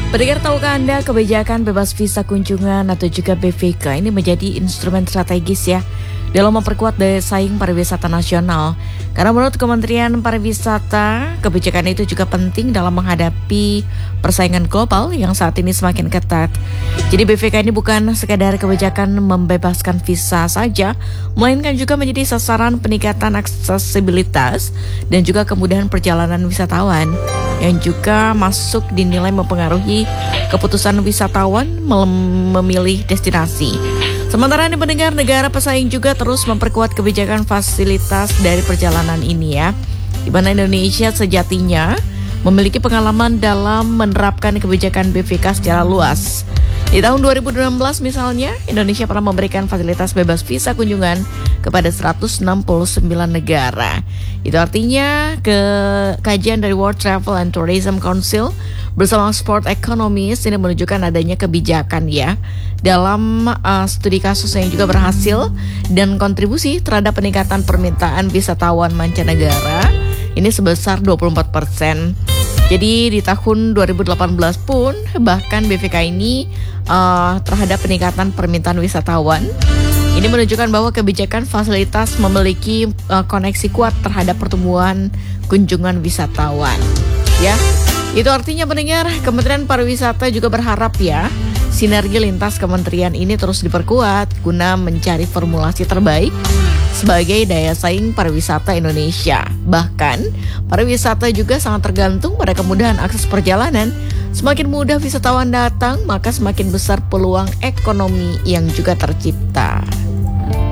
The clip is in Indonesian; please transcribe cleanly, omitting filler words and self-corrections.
Pendengar, tahukah Anda kebijakan bebas visa kunjungan atau juga BVK ini menjadi instrumen strategis ya dalam memperkuat daya saing pariwisata nasional. Karena menurut Kementerian Pariwisata, kebijakan itu juga penting dalam menghadapi persaingan global yang saat ini semakin ketat. Jadi BVK ini bukan sekadar kebijakan membebaskan visa saja, melainkan juga menjadi sasaran peningkatan aksesibilitas dan juga kemudahan perjalanan wisatawan yang juga masuk dinilai mempengaruhi keputusan wisatawan memilih destinasi. Sementara ini pendengar, negara pesaing juga terus memperkuat kebijakan fasilitas dari perjalanan ini ya, di mana Indonesia sejatinya memiliki pengalaman dalam menerapkan kebijakan BVK secara luas. Di tahun 2016 misalnya, Indonesia pernah memberikan fasilitas bebas visa kunjungan kepada 169 negara. Itu artinya kajian dari World Travel and Tourism Council bersama Sport Economist ini menunjukkan adanya kebijakan ya dalam studi kasus yang juga berhasil dan kontribusi terhadap peningkatan permintaan wisatawan mancanegara ini sebesar 24%. Jadi di tahun 2018 pun bahkan BVK ini terhadap peningkatan permintaan wisatawan ini menunjukkan bahwa kebijakan fasilitas memiliki koneksi kuat terhadap pertumbuhan kunjungan wisatawan. Ya, itu artinya pendengar, Kementerian Pariwisata juga berharap ya sinergi lintas kementerian ini terus diperkuat guna mencari formulasi terbaik sebagai daya saing pariwisata Indonesia. Bahkan, pariwisata juga sangat tergantung pada kemudahan akses perjalanan. Semakin mudah wisatawan datang, maka semakin besar peluang ekonomi yang juga tercipta.